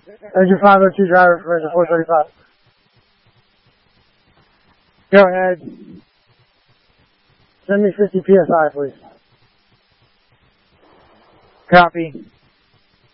Engine 502 driver information 435. Go ahead. Send me 50 PSI, please. Copy.